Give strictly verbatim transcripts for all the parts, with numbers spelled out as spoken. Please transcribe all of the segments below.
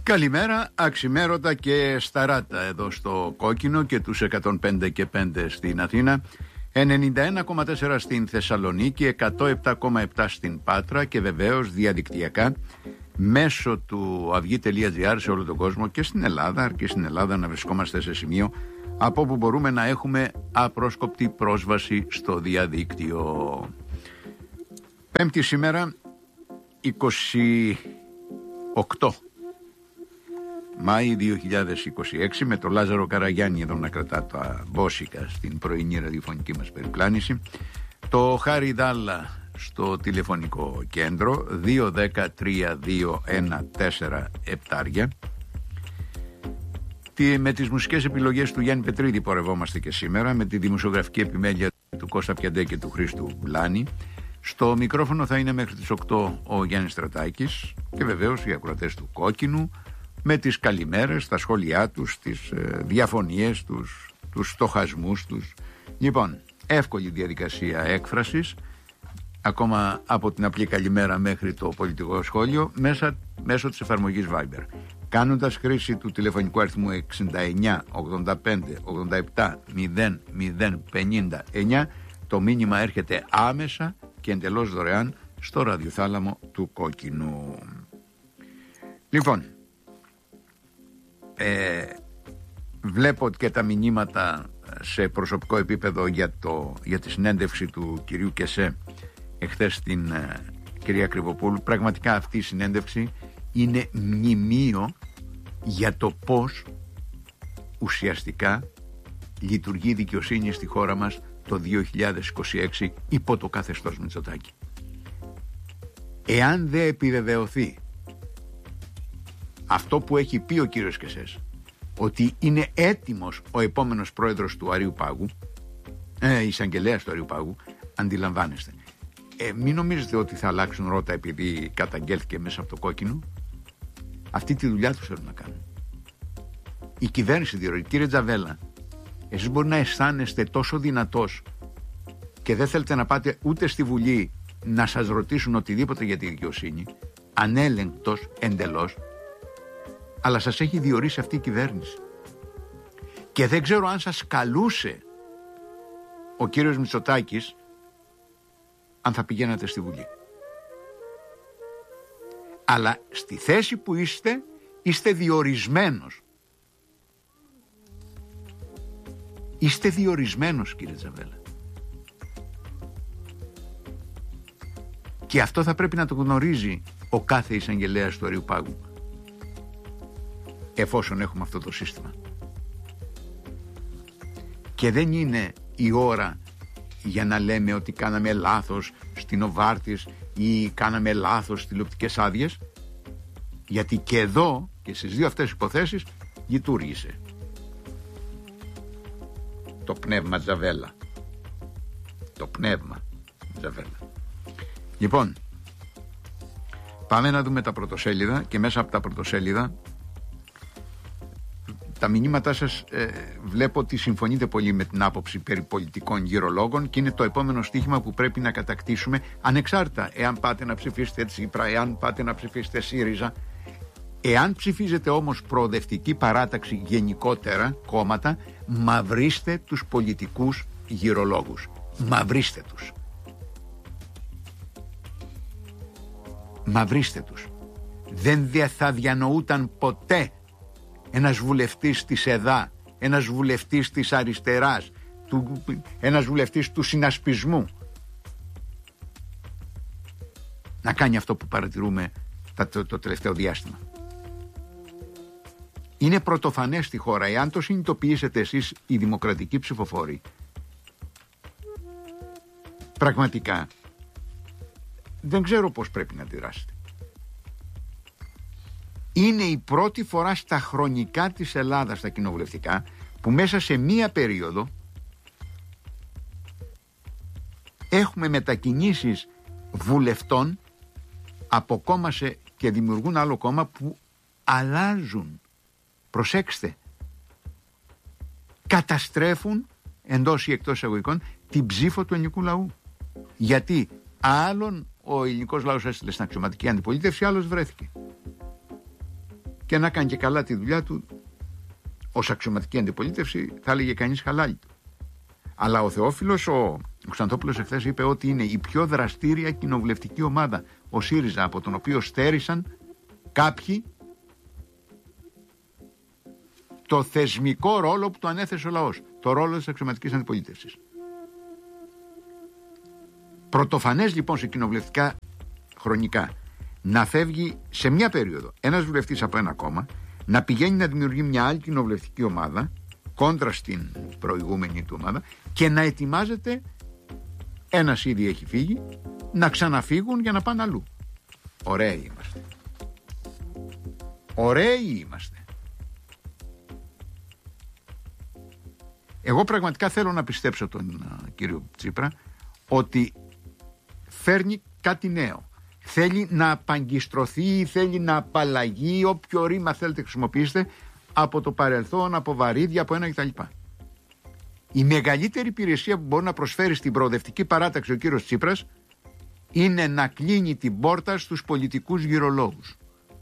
Καλημέρα, αξιμέρωτα και σταράτα εδώ στο Κόκκινο και τους εκατόν πέντε και πέντε στην Αθήνα, ενενήντα ένα κόμμα τέσσερα στην Θεσσαλονίκη, εκατόν επτά κόμμα επτά στην Πάτρα και βεβαίως διαδικτυακά μέσω του αυγή τελεία τζι άρ σε όλο τον κόσμο και στην Ελλάδα, αρκεί στην Ελλάδα να βρισκόμαστε σε σημείο από όπου μπορούμε να έχουμε απρόσκοπτη πρόσβαση στο διαδίκτυο. Πέμπτη σήμερα, είκοσι οκτώ Μάη δύο χιλιάδες είκοσι έξι, με τον Λάζαρο Καραγιάννη εδώ να κρατά τα μπόσικα στην πρωινή ραδιοφωνική μας περιπλάνηση, το Χάρη Δάλλα στο τηλεφωνικό κέντρο δύο δέκα τρία δύο ένα τέσσερα επτάρια. Με τις μουσικές επιλογές του Γιάννη Πετρίδη πορευόμαστε και σήμερα, με τη δημοσιογραφική επιμέλεια του Κώστα Πιαντέ και του Χρήστου Βλάνη. Στο μικρόφωνο θα είναι μέχρι τις οκτώ ο Γιάννης Στρατάκης και βεβαίως οι ακροατές του Κόκκινου, με τις καλημέρες, τα σχόλιά τους, τις ε, διαφωνίες τους, τους στοχασμούς τους. Λοιπόν, εύκολη διαδικασία έκφρασης, ακόμα από την απλή καλημέρα μέχρι το πολιτικό σχόλιο, μέσα, μέσω της εφαρμογής Viber. Κάνοντας χρήση του τηλεφωνικού αριθμού εξήντα εννιά ογδόντα πέντε ογδόντα επτά μηδέν μηδέν πενήντα εννιά, το μήνυμα έρχεται άμεσα και εντελώς δωρεάν στο ραδιοθάλαμο του Κόκκινου. Λοιπόν, Ε, βλέπω και τα μηνύματα σε προσωπικό επίπεδο για, το, για τη συνέντευξη του κυρίου Κεσέ εχθές στην ε, κυρία Κρυβοπούλου. Πραγματικά αυτή η συνέντευξη είναι μνημείο για το πώς ουσιαστικά λειτουργεί η δικαιοσύνη στη χώρα μας το δύο χιλιάδες είκοσι έξι υπό το καθεστώς Μητσοτάκη. Εάν δεν επιβεβαιωθεί αυτό που έχει πει ο κύριος Κεσές, ότι είναι έτοιμος ο επόμενος πρόεδρος του Αριού Πάγου, ε, εισαγγελέας του Αριού Πάγου, αντιλαμβάνεστε. Ε, μην νομίζετε ότι θα αλλάξουν ρότα επειδή καταγγέλθηκε μέσα από το Κόκκινο. Αυτή τη δουλειά τους θέλουν να κάνουν. Η κυβέρνηση διορίζει. Κύριε Τζαβέλα, εσείς μπορεί να αισθάνεστε τόσο δυνατός και δεν θέλετε να πάτε ούτε στη Βουλή να σας ρωτήσουν οτιδήποτε για τη δικαιοσύνη, ανέλεγκτος εντελώς, αλλά σας έχει διορίσει αυτή η κυβέρνηση. Και δεν ξέρω αν σας καλούσε ο κύριος Μητσοτάκης αν θα πηγαίνατε στη Βουλή. Αλλά στη θέση που είστε, είστε διορισμένος. Είστε διορισμένος, κύριε Τζαβέλα. Και αυτό θα πρέπει να το γνωρίζει ο κάθε εισαγγελέας του Αριού Πάγου, εφόσον έχουμε αυτό το σύστημα. Και δεν είναι η ώρα για να λέμε ότι κάναμε λάθος στην Οβάρτης ή κάναμε λάθος στις τηλεοπτικές άδειες, γιατί και εδώ και στις δύο αυτές υποθέσεις λειτουργήσε το πνεύμα Τζαβέλα. Το πνεύμα Τζαβέλα. Λοιπόν, πάμε να δούμε τα πρωτοσέλιδα και μέσα από τα πρωτοσέλιδα τα μηνύματά σας, ε, βλέπω ότι συμφωνείτε πολύ με την άποψη περί πολιτικών γυρολόγων και είναι το επόμενο στίχημα που πρέπει να κατακτήσουμε, ανεξάρτητα εάν πάτε να ψηφίσετε Τσίπρα, εάν πάτε να ψηφίσετε ΣΥΡΙΖΑ. Εάν ψηφίζετε όμως προοδευτική παράταξη, γενικότερα κόμματα, μαυρίστε τους πολιτικούς γυρολόγους. Μαυρίστε τους. Μαυρίστε τους. Δεν θα διανοούταν ποτέ ένας βουλευτής της ΕΔΑ, ένας βουλευτής της αριστεράς, του, ένας βουλευτής του συνασπισμού να κάνει αυτό που παρατηρούμε το, το τελευταίο διάστημα. Είναι πρωτοφανές στη χώρα, εάν το συνειδητοποιήσετε εσείς οι δημοκρατικοί ψηφοφόροι, πραγματικά δεν ξέρω πώς πρέπει να αντιδράσετε. Είναι η πρώτη φορά στα χρονικά της Ελλάδας, στα κοινοβουλευτικά, που μέσα σε μία περίοδο έχουμε μετακινήσεις βουλευτών από κόμμα σε, και δημιουργούν άλλο κόμμα που αλλάζουν. Προσέξτε. Καταστρέφουν εντός ή εκτός εισαγωγικών την ψήφο του ελληνικού λαού. Γιατί άλλον ο ελληνικός λαός έστειλε στην αξιωματική αντιπολίτευση, άλλος βρέθηκε. και να κάνει και καλά τη δουλειά του ως αξιωματική αντιπολίτευση, θα έλεγε κανείς χαλάλι του. Αλλά ο Θεόφιλος, ο Κωνσταντόπουλος εχθές είπε ότι είναι η πιο δραστήρια κοινοβουλευτική ομάδα, ο ΣΥΡΙΖΑ, από τον οποίο στέρισαν κάποιοι το θεσμικό ρόλο που του ανέθεσε ο λαός, το ρόλο της αξιωματικής αντιπολίτευσης. Πρωτοφανές λοιπόν σε κοινοβουλευτικά χρονικά να φεύγει σε μια περίοδο ένας βουλευτής από ένα κόμμα, να πηγαίνει να δημιουργεί μια άλλη κοινοβουλευτική ομάδα κόντρα στην προηγούμενη του ομάδα και να ετοιμάζεται, ένας ήδη έχει φύγει, να ξαναφύγουν για να πάνε αλλού. Ωραίοι είμαστε. Ωραίοι είμαστε. Εγώ πραγματικά θέλω να πιστέψω τον uh, κύριο Τσίπρα ότι φέρνει κάτι νέο. Θέλει να απαγκιστρωθεί, θέλει να απαλλαγεί, όποιο ρήμα θέλετε χρησιμοποιήστε, από το παρελθόν, από βαρύδια, από ένα κτλ. Η μεγαλύτερη υπηρεσία που μπορεί να προσφέρει στην προοδευτική παράταξη ο κύριος Τσίπρας είναι να κλείνει την πόρτα στους πολιτικούς γυρολόγους.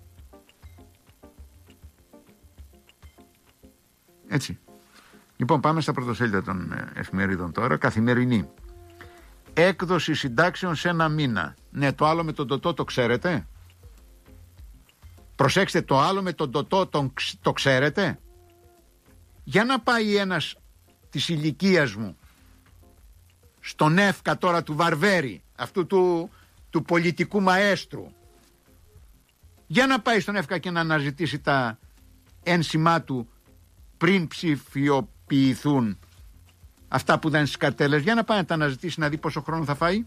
Έτσι. Λοιπόν, πάμε στα πρωτοσέλιδα των εφημερίδων τώρα. Καθημερινή. Έκδοση συντάξεων σε ένα μήνα. Ναι, το άλλο με τον Τωτό το ξέρετε. Προσέξτε, το άλλο με τον Τωτό τον, το ξέρετε. Για να πάει ένας της ηλικίας μου στον εύκα τώρα του Βαρβέρη, αυτού του, του πολιτικού μαέστρου. Για να πάει στον εύκα και να αναζητήσει τα ένσημά του πριν ψηφιοποιηθούν αυτά που δεν στις καρτέλες. Για να πάει να τα αναζητήσει, να δει πόσο χρόνο θα φάει.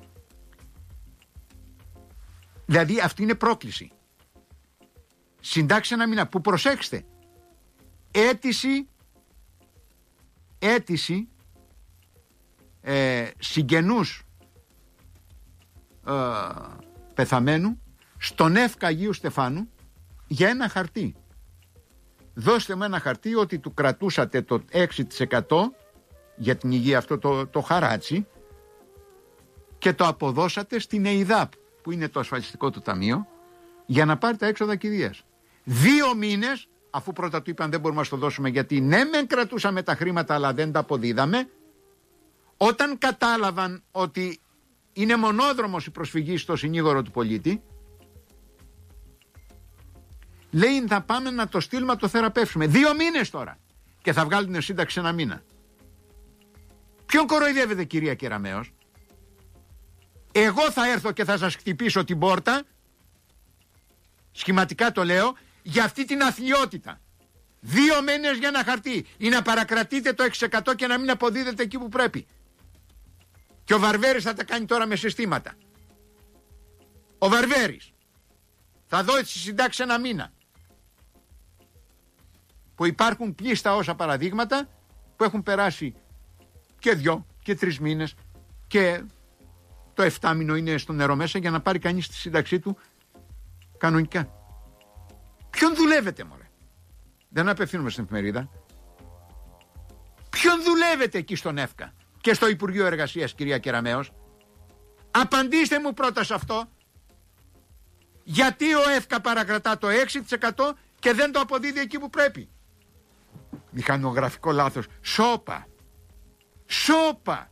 Δηλαδή αυτή είναι πρόκληση. Συντάξει ένα μήνα που, προσέξτε, αίτηση αίτηση ε, συγγενούς ε, πεθαμένου στον εύκα Αγίου Στεφάνου για ένα χαρτί. Δώστε μου ένα χαρτί ότι του κρατούσατε το έξι τοις εκατό για την υγεία, αυτό το, το χαράτσι, και το αποδώσατε στην ΕΙΔΑΠ, που είναι το ασφαλιστικό του ταμείο, για να πάρει τα έξοδα κηδείας. Δύο μήνες, αφού πρώτα του είπαν δεν μπορούμε να στο δώσουμε γιατί ναι μεν κρατούσαμε τα χρήματα αλλά δεν τα αποδίδαμε, όταν κατάλαβαν ότι είναι μονόδρομος η προσφυγή στο συνήγορο του πολίτη, λέει θα πάμε να το στείλουμε να το θεραπεύσουμε. Δύο μήνες τώρα και θα βγάλουν την σύνταξη ένα μήνα. Ποιον κοροϊδεύετε, κυρία Κεραμέως? Εγώ θα έρθω και θα σας χτυπήσω την πόρτα, σχηματικά το λέω, για αυτή την αθλιότητα. Δύο μήνες για ένα χαρτί, ή να παρακρατείτε το έξι τοις εκατό και να μην αποδίδετε εκεί που πρέπει. Και ο Βαρβέρης θα τα κάνει τώρα με συστήματα. Ο Βαρβέρης θα δώσει συντάξει ένα μήνα, που υπάρχουν πλήστα όσα παραδείγματα που έχουν περάσει και δυο και τρεις μήνες και το εφτάμηνο είναι στο νερό μέσα για να πάρει κανείς τη σύνταξή του κανονικά. Ποιον δουλεύετε, μωρέ? Δεν απευθύνουμε στην εφημερίδα. Ποιον δουλεύετε εκεί στον ΕΦΚΑ και στο Υπουργείο Εργασίας, κυρία Κεραμέως? Απαντήστε μου πρώτα σε αυτό. Γιατί ο ΕΦΚΑ παρακρατά το έξι τοις εκατό και δεν το αποδίδει εκεί που πρέπει? Μηχανογραφικό λάθος. Σόπα. Σόπα.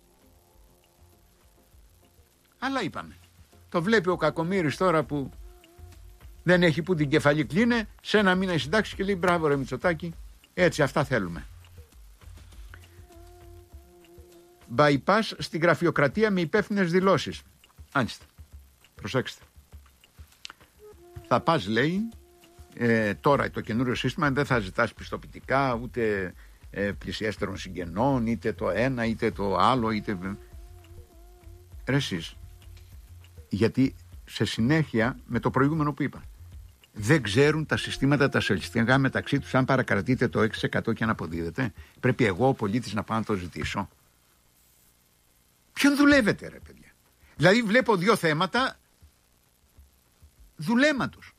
Αλλά είπαμε. Το βλέπει ο Κακομοίρης τώρα που δεν έχει που την κεφαλή κλείνε, σε ένα μήνα η συντάξη και λέει μπράβο ρε Μητσοτάκη, έτσι αυτά θέλουμε. Bypass στην γραφειοκρατία με υπεύθυνες δηλώσεις. Άνοιστε. Προσέξτε. Θα πας, λέει, ε, τώρα το καινούριο σύστημα δεν θα ζητάς πιστοποιητικά ούτε ε, πλησιέστερων συγγενών, είτε το ένα είτε το άλλο, είτε... Ρε εσείς, γιατί σε συνέχεια με το προηγούμενο που είπα, δεν ξέρουν τα συστήματα τα ασφαλιστικά μεταξύ τους αν παρακρατείτε το έξι τοις εκατό και αν αποδίδετε. Πρέπει εγώ ο πολίτης να πάω να το ζητήσω? Ποιον δουλεύετε, ρε παιδιά? Δηλαδή βλέπω δύο θέματα δουλέματος.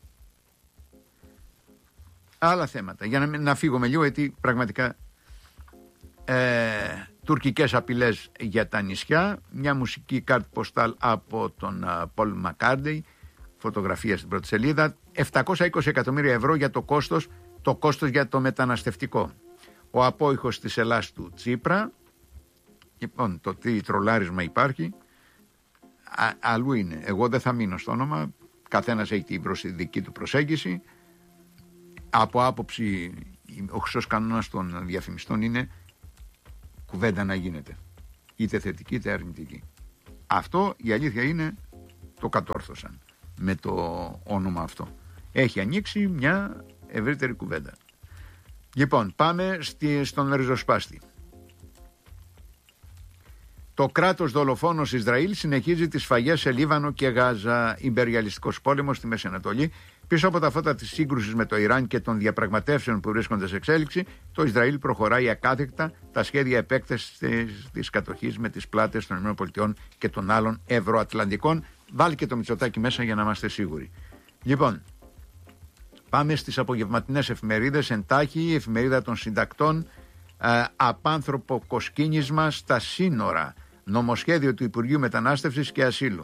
Άλλα θέματα, για να, να φύγουμε λίγο, γιατί πραγματικά ε, τουρκικές απειλές για τα νησιά, μια μουσική κάρτ ποστάλ από τον Πολ Μακκάρντεϊ, φωτογραφία στην πρώτη σελίδα. επτακόσια είκοσι εκατομμύρια ευρώ για το κόστος, το κόστος για το μεταναστευτικό. Ο απόϊχος της Ελλάς του Τσίπρα. Λοιπόν, το τι τρολάρισμα υπάρχει. Α, αλλού είναι. Εγώ δεν θα μείνω στο όνομα. Καθένας έχει την προσ... δική του προσέγγιση. Από άποψη, ο χρυσός κανόνας των διαφημιστών είναι κουβέντα να γίνεται. Είτε θετική είτε αρνητική. Αυτό η αλήθεια είναι το κατόρθωσαν με το όνομα αυτό. Έχει ανοίξει μια ευρύτερη κουβέντα. Λοιπόν, πάμε στη, στον ριζοσπάστη. Το κράτος δολοφόνος Ισραήλ συνεχίζει τις σφαγές σε Λίβανο και Γάζα. Ιμπεριαλιστικός πόλεμος στη Μέση Ανατολή. Πίσω από τα φώτα της σύγκρουσης με το Ιράν και των διαπραγματεύσεων που βρίσκονται σε εξέλιξη, το Ισραήλ προχωράει ακάθεκτα τα σχέδια επέκτασης της κατοχής με τις πλάτες των ΗΠΑ και των άλλων ευρωατλαντικών. Βάλει και το Μητσοτάκη μέσα για να είμαστε σίγουροι. Λοιπόν, πάμε στις απογευματινές εφημερίδες. Εντάχει, η εφημερίδα των συντακτών. Ε, απάνθρωπο κοσκίνισμα στα σύνορα. Νομοσχέδιο του Υπουργείου Μετανάστευσης και Ασύλου.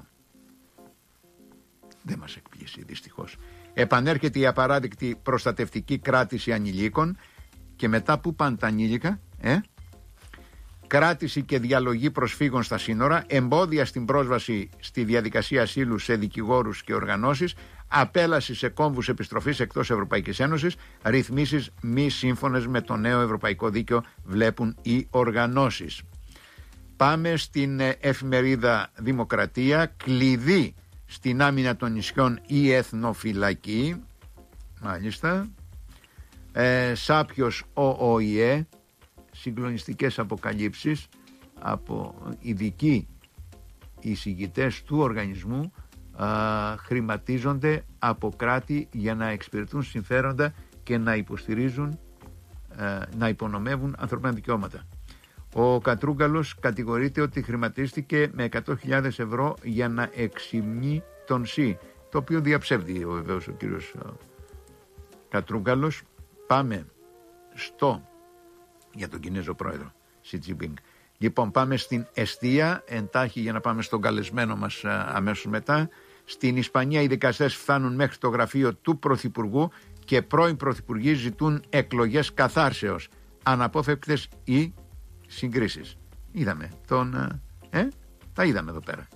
Δεν μας εκπλήσει δυστυχώς. Επανέρχεται η απαράδεκτη προστατευτική κράτηση ανηλίκων. Και μετά που πάνε τα ανήλικα, ε? Κράτηση και διαλογή προσφύγων στα σύνορα, εμπόδια στην πρόσβαση στη διαδικασία ασύλου σε δικηγόρους και οργανώσεις, απέλαση σε κόμβους επιστροφής εκτός Ευρωπαϊκής Ένωσης, ρυθμίσεις μη σύμφωνες με το νέο ευρωπαϊκό δίκαιο βλέπουν οι οργανώσεις. Πάμε στην εφημερίδα Δημοκρατία. Κλειδί στην άμυνα των νησιών η εθνοφυλακή. Μάλιστα. Ε, Σάπιος ο ΟΗΕ. Συγκλονιστικές αποκαλύψεις από ειδικοί εισηγητές του οργανισμού. Α, χρηματίζονται από κράτη για να εξυπηρετούν συμφέροντα και να υποστηρίζουν, α, να υπονομεύουν ανθρώπινα δικαιώματα. Ο Κατρούγκαλος κατηγορείται ότι χρηματίστηκε με εκατό χιλιάδες ευρώ για να εξυμνεί τον ΣΥ, το οποίο διαψεύδει ο, βεβαίως ο κύριος α, Κατρούγκαλος. Πάμε στο για τον Κινέζο πρόεδρο Σι Τζινπίνγκ. Λοιπόν, πάμε στην εστία εντάχει για να πάμε στον καλεσμένο μας α, αμέσως μετά. Στην Ισπανία οι δικαστές φτάνουν μέχρι το γραφείο του Πρωθυπουργού και πρώην Πρωθυπουργοί ζητούν εκλογές καθάρσεως. Αναπόφευκτες οι συγκρίσεις. Είδαμε τον... Ε, τα είδαμε εδώ πέρα.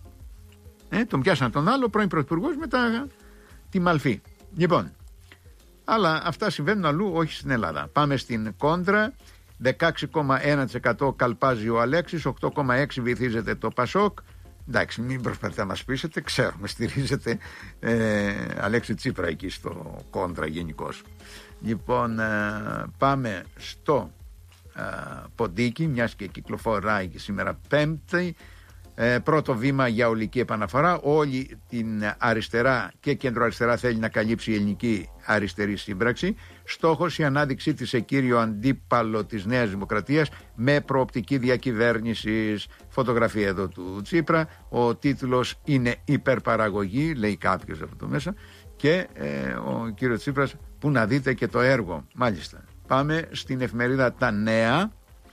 Ε, τον πιάσαν τον άλλο πρώην Πρωθυπουργός μετά τη Μαλφή. Λοιπόν, αλλά αυτά συμβαίνουν αλλού, όχι στην Ελλάδα. Πάμε στην Κόντρα. δεκαέξι κόμμα ένα τοις εκατό καλπάζει ο Αλέξης, οκτώ κόμμα έξι τοις εκατό βυθίζεται το Πασόκ. Εντάξει, μην προσπαθείτε να μας πείσετε, ξέρουμε, στηρίζετε ε, Αλέξη Τσίπρα εκεί στο Κόντρα γενικώς. Λοιπόν, ε, πάμε στο ε, ποντίκι, μιας και κυκλοφοράει και σήμερα Πέμπτη. Ε, πρώτο βήμα για ολική επαναφορά. Όλη την αριστερά και κεντροαριστερά θέλει να καλύψει η ελληνική αριστερή σύμπραξη. Στόχος η ανάδειξή της σε κύριο αντίπαλο της Νέας Δημοκρατίας με προοπτική διακυβέρνησης. Φωτογραφία εδώ του Τσίπρα. Ο τίτλος είναι υπερπαραγωγή, λέει κάποιος από το μέσα. Και ε, ο κύριος Τσίπρας, που να δείτε και το έργο. Μάλιστα. Πάμε στην εφημερίδα Τα Νέα.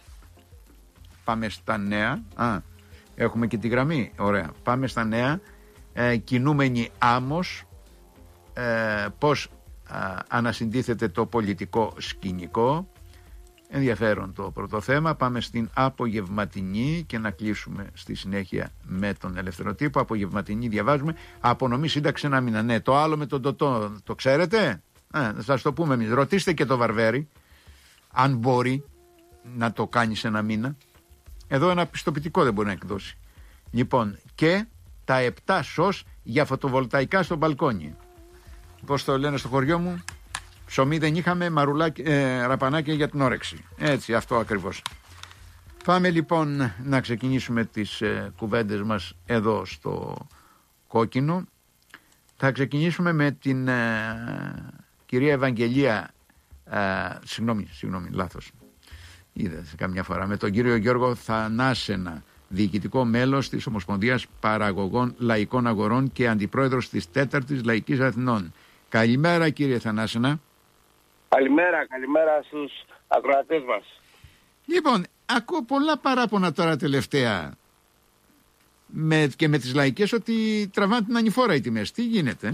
Πάμε στα Νέα. Α, έχουμε και τη γραμμή. Ωραία. Πάμε στα Νέα. Ε, κινούμενη άμμος. Ε, πώς α, ανασυντίθεται το πολιτικό σκηνικό. Ενδιαφέρον το πρώτο θέμα. Πάμε στην απογευματινή και να κλείσουμε στη συνέχεια με τον Ελευθεροτύπο. Απογευματινή διαβάζουμε. Απονομή σύνταξη ένα μήνα. Ναι, το άλλο με τον Τωτό το ξέρετε. Ε, θα σας το πούμε εμείς. Ρωτήστε και το Βαρβέρι αν μπορεί να το κάνει σε ένα μήνα. Εδώ ένα πιστοποιητικό δεν μπορεί να εκδώσει. Λοιπόν, και τα επτά σως για φωτοβολταϊκά στο μπαλκόνι. Πώς το λένε στο χωριό μου, ψωμί δεν είχαμε, μαρουλάκι, ε, ραπανάκια για την όρεξη. Έτσι, αυτό ακριβώς. Πάμε λοιπόν να ξεκινήσουμε τις ε, κουβέντες μας εδώ στο κόκκινο. Θα ξεκινήσουμε με την ε, κυρία Ευαγγελία, ε, συγγνώμη, συγγνώμη, λάθος. Είδα σε καμιά φορά, με τον κύριο Γιώργο Θανάσενα, διοικητικό μέλος της Ομοσπονδίας Παραγωγών Λαϊκών Αγορών και αντιπρόεδρος της τέταρτης Λαϊκής Αθηνών. Καλημέρα κύριε Θανάσενα. Καλημέρα, καλημέρα στους ακροατές μας. Λοιπόν, ακούω πολλά παράπονα τώρα τελευταία με, και με τις λαϊκές ότι τραβάνε την ανηφόρα οι τιμές. Τι γίνεται?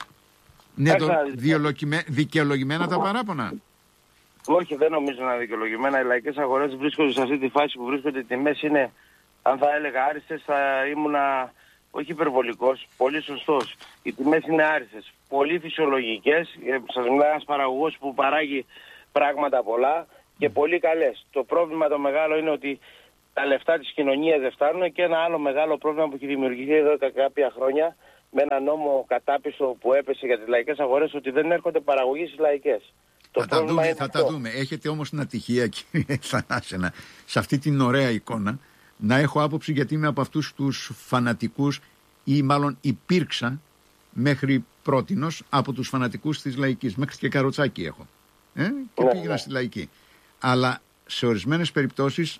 Είναι δικαιολογημένα τα παράπονα? Όχι, δεν νομίζω να είναι δικαιολογημένα. Οι λαϊκές αγορές βρίσκονται σε αυτή τη φάση που βρίσκονται. Οι τιμές είναι, αν θα έλεγα άριστες, θα ήμουνα όχι υπερβολικός, πολύ σωστός. Οι τιμές είναι άριστες, πολύ φυσιολογικές. Σας μιλάει ένας παραγωγός που παράγει πράγματα πολλά και πολύ καλές. Το πρόβλημα το μεγάλο είναι ότι τα λεφτά της κοινωνίας δεν φτάνουν, και ένα άλλο μεγάλο πρόβλημα που έχει δημιουργηθεί εδώ και κάποια χρόνια με ένα νόμο κατάπιστο που έπεσε για τις λαϊκές αγορές, ότι δεν έρχονται παραγωγοί στις λαϊκές. Θα, τα δούμε, θα τα δούμε. Έχετε όμως την ατυχία, κύριε Θανάσενα, σε αυτή την ωραία εικόνα, να έχω άποψη, γιατί είμαι από αυτούς τους φανατικούς, ή μάλλον υπήρξα μέχρι πρότινος από τους φανατικούς της λαϊκής. Μέχρι και καροτσάκι έχω. Ε? Και ναι, πήγαινα ναι. στη λαϊκή. Αλλά σε ορισμένες περιπτώσεις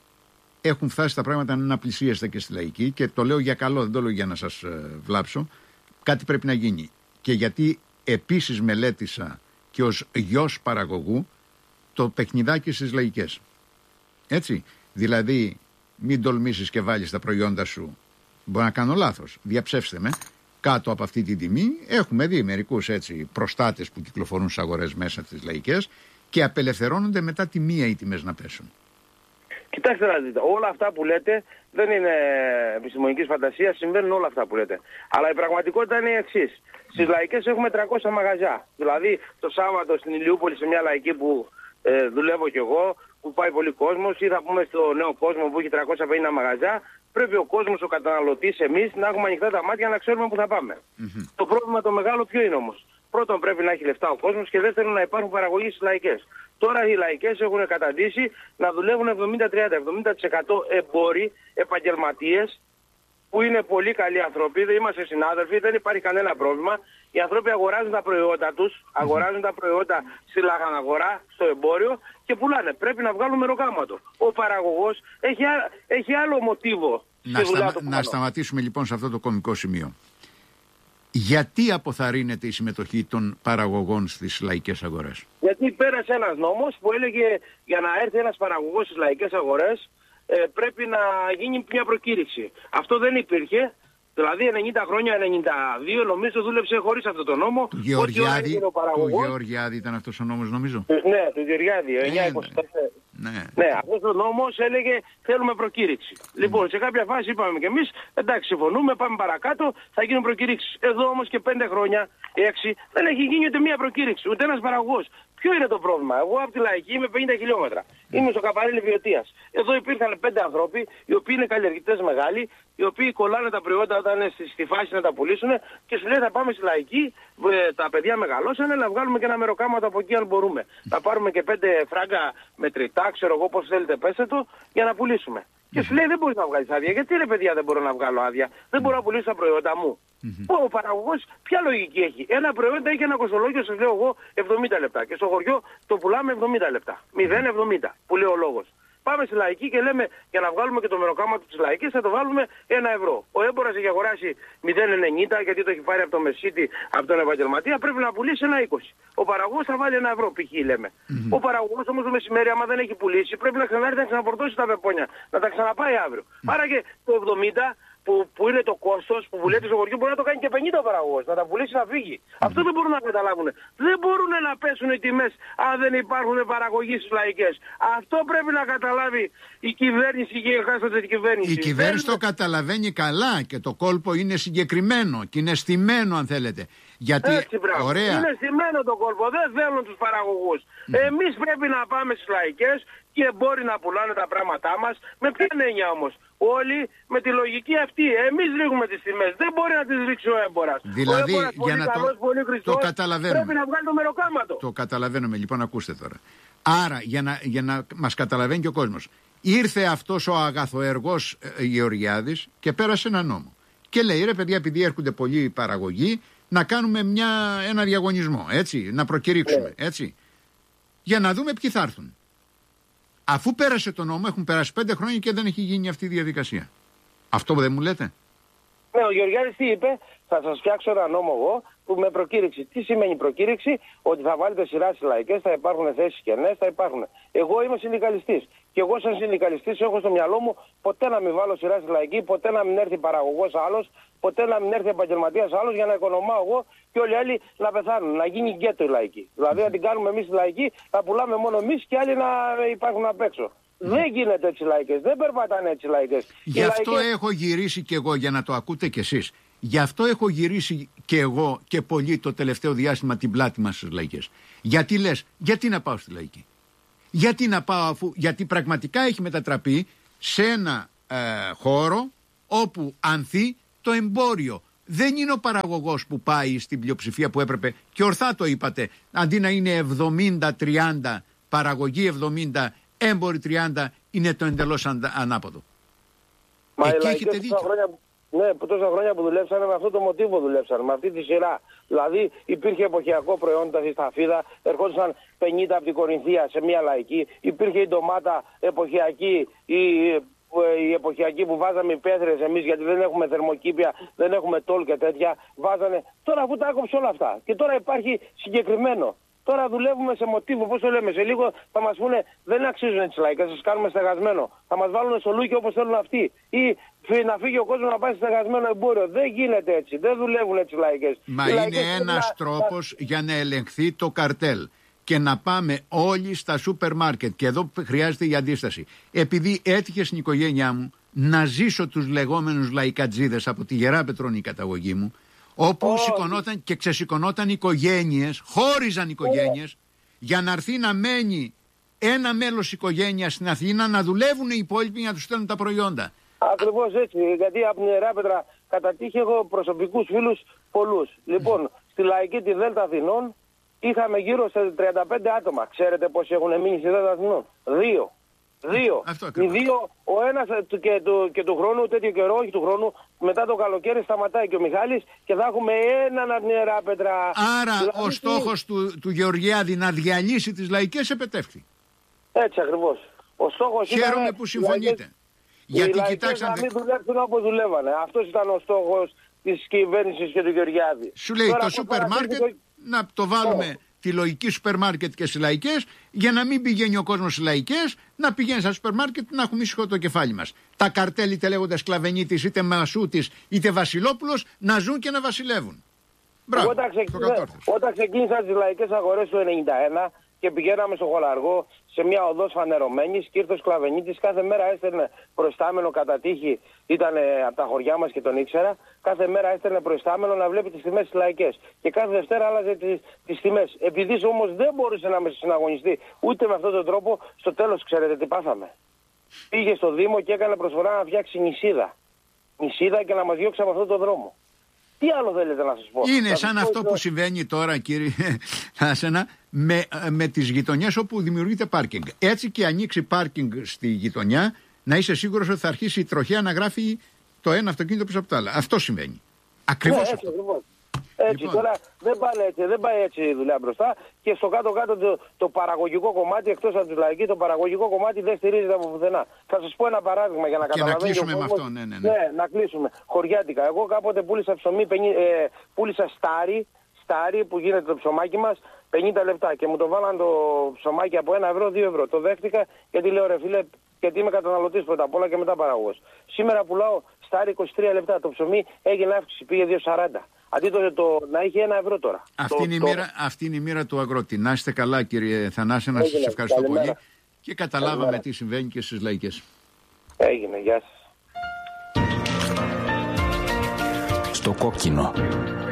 έχουν φτάσει τα πράγματα να πλησίεστε και στη λαϊκή, και το λέω για καλό, δεν το λέω για να σας βλάψω. Κάτι πρέπει να γίνει. Και γιατί επίσης μελέτησα και ως γιος παραγωγού το παιχνιδάκι στις λαϊκές. Έτσι. Δηλαδή, μην τολμήσεις και βάλεις τα προϊόντα σου, μπορεί να κάνω λάθος, διαψεύστε με, κάτω από αυτή την τιμή. Έχουμε δει μερικούς έτσι προστάτες που κυκλοφορούν στις αγορές μέσα στις λαϊκές και απελευθερώνονται μετά τη μία οι τιμές να πέσουν. Κοιτάξτε να δείτε, όλα αυτά που λέτε δεν είναι επιστημονικής φαντασίας, συμβαίνουν όλα αυτά που λέτε. Αλλά η πραγματικότητα είναι η εξής. Στις λαϊκές έχουμε τριακόσια μαγαζιά. Δηλαδή το Σάββατο στην Ηλιούπολη, σε μια λαϊκή που ε, δουλεύω κι εγώ, που πάει πολύ κόσμος, ή θα πούμε στο Νέο Κόσμο που έχει τριακόσια πενήντα μαγαζιά, πρέπει ο κόσμος, ο καταναλωτής, εμείς να έχουμε ανοιχτά τα μάτια να ξέρουμε που θα πάμε. Mm-hmm. Το πρόβλημα το μεγάλο ποιο είναι όμως? Πρώτον, πρέπει να έχει λεφτά ο κόσμος, και δεύτερον, να υπάρχουν παραγωγοί στις λαϊκές. Τώρα οι λαϊκές έχουν καταντήσει να δουλεύουν εβδομήντα τριάντα, εβδομήντα τοις εκατό εμπόροι, επαγγελματίες, που είναι πολύ καλοί άνθρωποι, δεν είμαστε συνάδελφοι, δεν υπάρχει κανένα πρόβλημα. Οι άνθρωποι αγοράζουν τα προϊόντα τους, αγοράζουν τα προϊόντα στη λαχαναγορά, στο εμπόριο, και πουλάνε. Πρέπει να βγάλουν μεροκάματο. Ο παραγωγός έχει, α... έχει άλλο μοτίβο. Να, σταμα... να σταματήσουμε λοιπόν σε αυτό το κομικό σημείο. Γιατί αποθαρρύνεται η συμμετοχή των παραγωγών στις λαϊκές αγορές? Γιατί πέρασε ένας νόμος που έλεγε για να έρθει ένας παραγωγός στις λαϊκές αγορές ε, πρέπει να γίνει μια προκήρυξη. Αυτό δεν υπήρχε. Δηλαδή ενενήντα χρόνια, ενενήντα δύο νομίζω δούλεψε χωρίς αυτό το νόμο. Του Γεωργιάδη, του Γεωργιάδη ήταν αυτός ο νόμος νομίζω. Ναι, του Γεωργιάδη, εννιά είκοσι τέσσερα. Ναι, ναι. ναι, αυτός ο νόμος έλεγε θέλουμε προκήρυξη. Mm. Λοιπόν, σε κάποια φάση είπαμε κι εμείς, εντάξει, συμφωνούμε, πάμε παρακάτω, θα γίνουν προκήρυξεις. Εδώ όμως και πέντε χρόνια, έξι, δεν έχει γίνει ούτε μία προκήρυξη, ούτε ένας παραγωγός. Ποιο είναι το πρόβλημα? Εγώ από τη λαϊκή είμαι πενήντα χιλιόμετρα. Mm. Είμαι στο Καπαρίλι Βιωτίας. Εδώ υπήρχαν πέντε άνθρωποι, οι οποίοι είναι καλλιεργητές μεγάλοι, οι οποίοι κολλάνε τα προϊόντα όταν είναι στη φάση να τα πουλήσουν, και σου λέει θα πάμε στη λαϊκή, τα παιδιά μεγαλώσανε, να βγάλουμε και ένα μεροκάματο από εκεί αν μπορούμε. Mm. Θα πάρουμε και πέντε φράγκα μετρητά, ξέρω εγώ πώς θέλετε πέστε το, για να πουλήσουμε. Mm. Και σου λέει δεν μπορείς να βγάλεις άδεια. Γιατί ρε παιδιά δεν μπορώ να βγάλω άδεια? Δεν μπορώ να πουλήσω τα προϊόντα μου. Mm-hmm. Ο παραγωγός ποια λογική έχει? Ένα προϊόν έχει ένα κοστολόγιο, σας λέω εγώ, εβδομήντα λεπτά. Και στο χωριό το πουλάμε εβδομήντα λεπτά. μηδέν εβδομήντα που λέει ο λόγος. Πάμε στη λαϊκή και λέμε για να βγάλουμε και το μεροκάματο της λαϊκής θα το βάλουμε ένα ευρώ. Ο έμπορας έχει αγοράσει μηδέν ενενήντα γιατί το έχει πάρει από το μεσίτη, από τον επαγγελματία, πρέπει να πουλήσει ένα είκοσι. Ο παραγωγός θα βάλει ένα ευρώ π.χ. λέμε. Mm-hmm. Ο παραγωγός όμως το μεσημέρι, άμα δεν έχει πουλήσει, πρέπει να ξανάρθει να ξαναφορτώσει τα πεπόνια, να τα ξαναπάει αύριο. Mm-hmm. Άρα και το εβδομήντα που, που είναι το κόστος που βουλεύει στο χωριό μπορεί να το κάνει και πενήντα ο παραγωγός, να τα πουλήσει να φύγει. Mm-hmm. Αυτό δεν μπορούν να καταλάβουν. Δεν μπορούν να πέσουν οι τιμές αν δεν υπάρχουν παραγωγοί στις λαϊκές. Αυτό πρέπει να καταλάβει η κυβέρνηση και η εκάστοτε κυβέρνηση. Η κυβέρνηση δεν... το καταλαβαίνει καλά και το κόλπο είναι συγκεκριμένο και είναι στημένο αν θέλετε. Γιατί έτσι, ωραία. Είναι στημένο το κόλπο, δεν θέλουν τους παραγωγούς. Mm. Εμείς πρέπει να πάμε στις λαϊκές και μπορεί να πουλάνε τα πράγματά μας. Με ποια έννοια όμως? Όλοι με τη λογική αυτή. Εμείς ρίχνουμε τις τιμές. Δεν μπορεί να τις ρίξει ο έμπορας. Δηλαδή, ο έμπορας, για να καλός, το, πολύ χρηστός, το καταλαβαίνουμε. Πρέπει να βγάλει το μεροκάματο. Το καταλαβαίνουμε. Λοιπόν, ακούστε τώρα. Άρα, για να, για να μας καταλαβαίνει και ο κόσμος. Ήρθε αυτός ο αγαθοεργός ε, Γεωργιάδης και πέρασε ένα νόμο. Και λέει, ρε παιδιά, επειδή έρχονται πολλοί παραγωγοί, να κάνουμε μια, ένα διαγωνισμό, έτσι, να προκηρύξουμε, yeah. έτσι, για να δούμε ποιοι θα έρθουν. Αφού πέρασε το νόμο, έχουν περάσει πέντε χρόνια και δεν έχει γίνει αυτή η διαδικασία. Αυτό δεν μου λέτε? Ναι, ο Γεωργιάδης τι είπε? Θα σας φτιάξω ένα νόμο εγώ με προκήρυξη. Τι σημαίνει προκήρυξη? Ότι θα βάλετε σειρά στις λαϊκές, θα υπάρχουν θέσεις κενές, θα υπάρχουν. Εγώ είμαι συνδικαλιστής. Και εγώ, σαν συνδικαλιστής, έχω στο μυαλό μου ποτέ να μην βάλω σειρά στη λαϊκή, ποτέ να μην έρθει παραγωγός άλλος, ποτέ να μην έρθει επαγγελματίας άλλος για να οικονομάω εγώ και όλοι οι άλλοι να πεθάνουν. Να γίνει γκέτο η λαϊκή. Δηλαδή να την κάνουμε εμείς τη λαϊκή, να πουλάμε μόνο εμείς και άλλοι να υπάρχουν απ' έξω. Δεν γίνεται έτσι λαϊκές, δεν περπατάνε έτσι λαϊκές. Γι' αυτό λαϊκές... έχω γυρίσει κι εγώ, για να το ακούτε κι εσείς. Γι' αυτό έχω γυρίσει κι εγώ και πολύ το τελευταίο διάστημα την πλάτη μας στις λαϊκές. Γιατί λες, γιατί να πάω στη λαϊκή? Γιατί να πάω, αφού, γιατί πραγματικά έχει μετατραπεί σε ένα ε, χώρο όπου ανθεί το εμπόριο. Δεν είναι ο παραγωγός που πάει στην πλειοψηφία που έπρεπε, και ορθά το είπατε, αντί να είναι εβδομήντα τριάντα, παραγωγή εβδομήντα, έμποροι τριάντα, είναι το εντελώς ανά, ανάποδο. Μα εκεί έχετε δίκιο. Χρόνια, ναι, που τόσα χρόνια που δουλέψανε με αυτό το μοτίβο δουλέψανε, με αυτή τη σειρά. Δηλαδή υπήρχε εποχιακό προϊόν, τα σταφίδα, ερχόντουσαν πενήντα από την Κορινθία σε μια λαϊκή, υπήρχε η ντομάτα εποχιακή, η, η εποχιακή που βάζαμε οι πέθρες εμείς, γιατί δεν έχουμε θερμοκήπια, δεν έχουμε τόλ και τέτοια, βάζανε. Τώρα αφού τα άκοψε όλα αυτά και τώρα υπάρχει συγκεκριμένο. Τώρα δουλεύουμε σε μοτίβο, πώς το λέμε, σε λίγο θα μας πούνε δεν αξίζουν τις λαϊκές, σας κάνουμε στεγασμένο. Θα μας βάλουν στο λούκι όπως θέλουν αυτοί. Ή να φύγει ο κόσμος να πάει σε στεγασμένο εμπόριο. Δεν γίνεται έτσι, δεν δουλεύουν έτσι οι λαϊκές. Μα οι είναι λαϊκές ένας να... τρόπος για να ελεγχθεί το καρτέλ και να πάμε όλοι στα σούπερ μάρκετ. Και εδώ χρειάζεται η αντίσταση. Επειδή έτυχε στην οικογένειά μου να ζήσω τους λεγόμενους λαϊκατζίδες από τη Γερά Πετρώνη καταγωγή μου, όπου oh. σηκωνόταν και ξεσηκωνόταν οικογένειες, χώριζαν οικογένειες, oh. για να έρθει να μένει ένα μέλος οικογένειας στην Αθήνα, να δουλεύουν οι υπόλοιποι για να τους στέλνουν τα προϊόντα. Ακριβώς έτσι, γιατί από την Ιεράπετρα κατά τύχη έχω προσωπικούς φίλους πολλούς. Λοιπόν, στη λαϊκή τη Δέλτα Αθηνών είχαμε γύρω στα τριάντα πέντε άτομα. Ξέρετε πόσοι έχουν μείνει στη Δέλτα Αθηνών? Δύο. Δύο. Οι δύο, ο ένας και του, και του χρόνου, τέτοιο καιρό, όχι του χρόνου, μετά το καλοκαίρι σταματάει και ο Μιχάλης και θα έχουμε έναν από την Ιεράπετρα. Άρα δηλαδή, ο στόχος του, του Γεωργιάδη να διαλύσει τις λαϊκές επετεύχθη. Έτσι ακριβώς. Ο στόχος Χαίρομαι ήταν, που συμφωνείτε. λαϊκές, γιατί οι κοιτάξτε. Να μην δουλεύουν όπως δουλεύανε. Αυτός ήταν ο στόχος της κυβέρνησης και του Γεωργιάδη. Σου λέει τώρα, το σούπερ μάρκετ το... να το βάλουμε. Oh. Τη λογική σούπερ μάρκετ και στις λαϊκές, για να μην πηγαίνει ο κόσμος στις λαϊκές, να πηγαίνει στα σούπερ μάρκετ να έχουμε ήσυχο το κεφάλι μας. Τα καρτέλ, είτε λέγοντας Κλαβενίτης, είτε Μασούτης, είτε Βασιλόπουλος, να ζουν και να βασιλεύουν. Μπράβο. Όταν, ξεκίνησα, όταν ξεκίνησα τις λαϊκές αγορές του ενενήντα ένα και πηγαίναμε στο Χολαργό σε μια οδός φανερωμένης και ήρθε ο Σκλαβενίτης, κάθε μέρα έστελνε προϊστάμενο κατά τύχη, ήταν από τα χωριά μας και τον ήξερα, κάθε μέρα έστελνε προϊστάμενο να βλέπει τις τιμές στις λαϊκές. Και κάθε Δευτέρα άλλαζε τις, τις τιμές. Επειδή όμως δεν μπορούσε να με συναγωνιστεί ούτε με αυτόν τον τρόπο, στο τέλος ξέρετε τι πάθαμε? Πήγε στο Δήμο και έκανε προσφορά να φτιάξει νησίδα. Νησίδα και να μας διώξει από αυτόν τον δρόμο. Τι άλλο θέλετε να σας πω? Είναι σαν αυτό που συμβαίνει τώρα, κύριε Θάσενα, με, με τις γειτονιές όπου δημιουργείται πάρκινγκ. Έτσι και ανοίξει πάρκινγκ στη γειτονιά, να είσαι σίγουρος ότι θα αρχίσει η τροχέα να γράφει το ένα αυτοκίνητο πίσω από το άλλο. Αυτό συμβαίνει. Ακριβώς. Ναι, έτσι, ακριβώς. Έτσι, λοιπόν. Τώρα δεν, πάνε έτσι, δεν πάει έτσι η δουλειά μπροστά και στο κάτω-κάτω το, το παραγωγικό κομμάτι, εκτός από τη λαϊκή, το παραγωγικό κομμάτι δεν στηρίζεται από πουθενά. Θα σας πω ένα παράδειγμα για να καταλαβαίνετε. Και να κλείσουμε με αυτό, ναι, ναι, ναι. Ναι, να κλείσουμε. Χωριάτικα. Εγώ κάποτε πούλησα ψωμί, ε, πούλησα στάρι, στάρι που γίνεται το ψωμάκι μας, πενήντα λεπτά και μου το βάλαν το ψωμάκι από ένα ευρώ, δύο ευρώ. Το δέχτηκα γιατί λέω ρε φίλε, γιατί είμαι καταναλωτής πρώτα απ' όλα και μετά παραγωγός. Σήμερα πουλάω στάρι είκοσι τρία λεπτά. Το ψωμί έγινε αύξηση, πήγε δύο σαράντα. Αντί το, το να είχε ένα ευρώ τώρα. Αυτή, το, είναι, η το... μοίρα, αυτή είναι η μοίρα του αγρότη. Να είστε καλά, κύριε Θανάση, να σας ευχαριστώ καλημέρα. πολύ. Και καταλάβαμε καλημέρα. Τι συμβαίνει και στις λαϊκές. Έγινε, γεια σας. Στο κόκκινο.